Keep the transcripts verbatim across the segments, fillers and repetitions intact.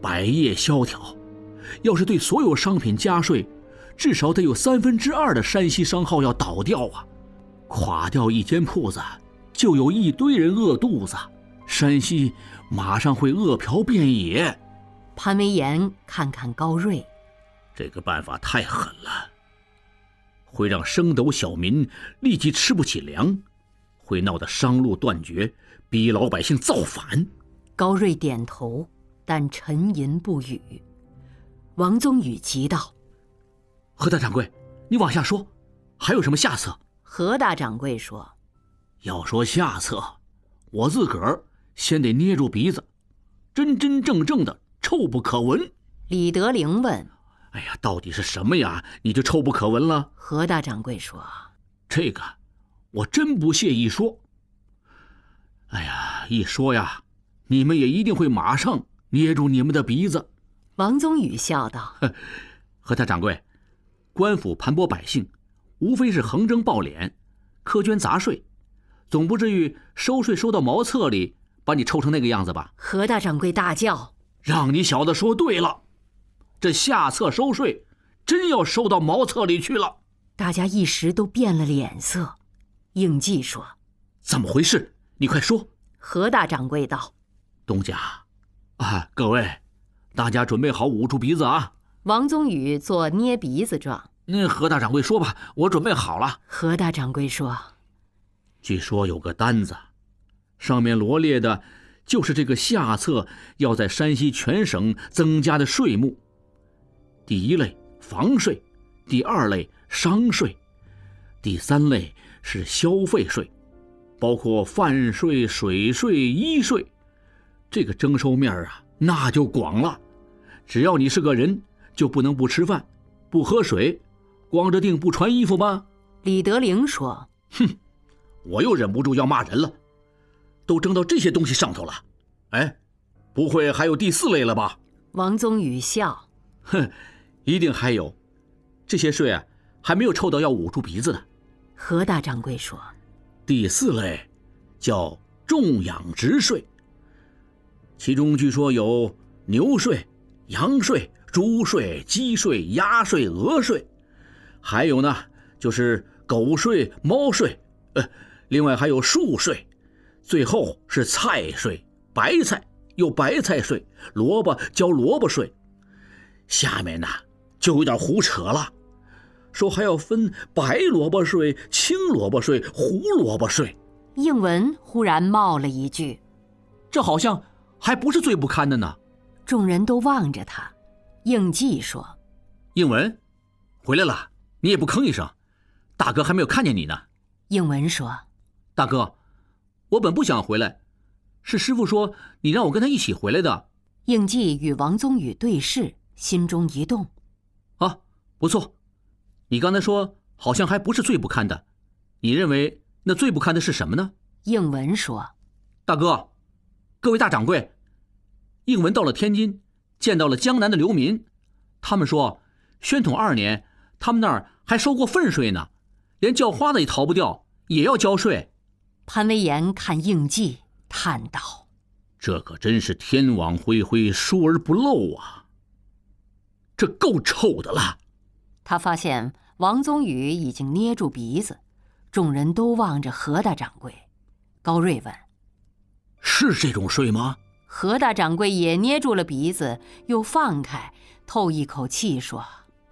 百业萧条，要是对所有商品加税，至少得有三分之二的山西商号要倒掉啊！垮掉一间铺子，就有一堆人饿肚子，山西马上会饿殍遍野。 潘威严看看高瑞， 这个办法太狠了，会让升斗小民立即吃不起粮，会闹得商路断绝，逼老百姓造反。 高瑞点头，但沉吟不语。王宗宇急道： 何大掌柜，你往下说，还有什么下策？ 何大掌柜说： 要说下策，我自个儿先得捏住鼻子，真真正正的臭不可闻。 李德龄问： 哎呀，到底是什么呀？你就臭不可闻了？ 何大掌柜说： 这个我真不屑一说。哎呀，一说呀，你们也一定会马上捏住你们的鼻子。 王宗宇笑道： 何大掌柜，官府盘剥百姓，无非是横征暴敛，苛捐杂税，总不至于收税收到茅厕里，把你抽成那个样子吧？ 何大掌柜大叫： 让你小子说对了，这下册收税真要收到茅厕里去了。 大家一时都变了脸色。应季说： 怎么回事？你快说。 何大掌柜道： 东家啊，各位大家准备好捂住鼻子啊。 王宗宇做捏鼻子状。 那何大掌柜说吧，我准备好了。 何大掌柜说： 据说有个单子，上面罗列的就是这个下册要在山西全省增加的税目。第一类房税，第二类商税，第三类是消费税，包括饭税、水税、衣税。这个征收面啊，那就广了。只要你是个人，就不能不吃饭，不喝水，光着腚不穿衣服吗？ 李德龄说： 哼，我又忍不住要骂人了，都征到这些东西上头了，哎，不会还有第四类了吧？ 王宗宇笑： 哼，一定还有，这些税啊，还没有臭到要捂住鼻子的。 何大掌柜说： 第四类叫种养殖税，其中据说有牛税、羊税、猪税、鸡税、鸭税、鹅税，还有呢就是狗税、猫税，呃，另外还有树税，最后是菜税，白菜有白菜税，萝卜交萝卜税。下面呢就有点胡扯了，说还要分白萝卜税、青萝卜税、胡萝卜税。 应文忽然冒了一句： 这好像还不是最不堪的呢。 众人都望着他。应季说： 应文回来了，你也不吭一声，大哥还没有看见你呢。 应文说： 大哥，我本不想回来，是师父说你让我跟他一起回来的。 应季与王宗宇对视，心中一动。 啊，不错，你刚才说好像还不是最不堪的，你认为那最不堪的是什么呢？ 应文说： 大哥，各位大掌柜，应文到了天津，见到了江南的流民，他们说宣统二年他们那儿还收过粪税呢，连叫花子也逃不掉，也要交税。 潘威严看应季，叹道： 这可真是天网恢恢，疏而不漏啊，这够臭的了。 他发现王宗宇已经捏住鼻子，众人都望着何大掌柜。高瑞问： 是这种税吗？ 何大掌柜也捏住了鼻子，又放开，透一口气说：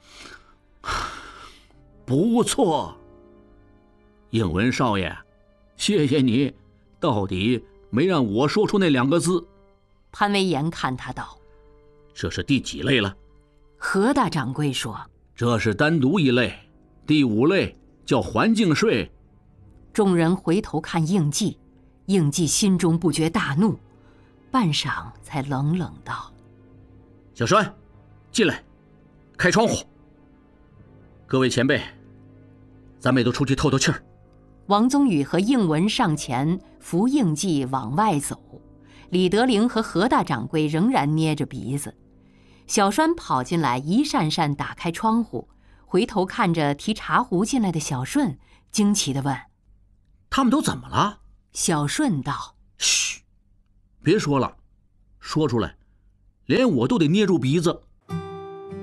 不错，应文少爷，谢谢你，到底没让我说出那两个字。 潘威严看他道： 这是第几类了？ 何大掌柜说： 这是单独一类，第五类叫环境税。 众人回头看应季，应季心中不觉大怒，半晌才冷冷道： 小栓，进来，开窗户。各位前辈，咱们也都出去透透气儿。 王宗宇和应文上前扶应季往外走，李德龄和何大掌柜仍然捏着鼻子。小栓跑进来，一扇扇打开窗户，回头看着提茶壶进来的小顺，惊奇地问： 他们都怎么了？ 小顺道： 嘘，别说了，说出来连我都得捏住鼻子。